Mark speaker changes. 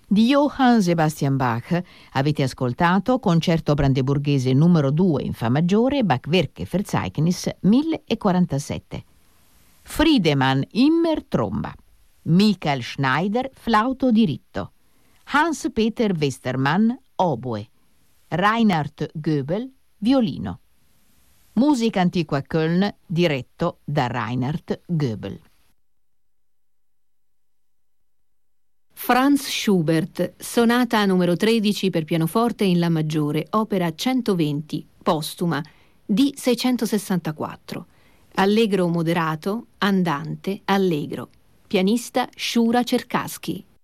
Speaker 1: Di Johann Sebastian Bach avete ascoltato Concerto brandeburghese numero 2 in Fa maggiore, Bachwerke Verzeichnis 1047. Friedemann Immer tromba, Michael Schneider flauto diritto, Hans-Peter Westermann oboe, Reinhard Goebel violino. Musica antiqua Köln diretto da Reinhard Goebel.
Speaker 2: Franz Schubert, sonata numero 13 per pianoforte in La maggiore, opera 120, postuma, D 664. Allegro moderato, andante, allegro. Pianista Shura Cherkassky.